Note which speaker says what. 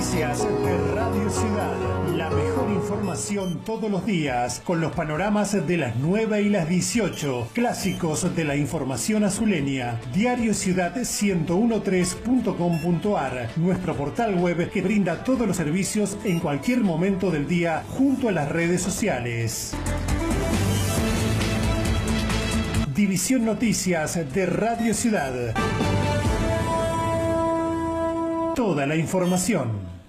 Speaker 1: Noticias de Radio Ciudad. La mejor información todos los días, con los panoramas de las 9 y las 18, clásicos de la información azuleña. Diariociudad1013.com.ar, nuestro portal web que brinda todos los servicios en cualquier momento del día junto a las redes sociales. División Noticias de Radio Ciudad. Toda la información.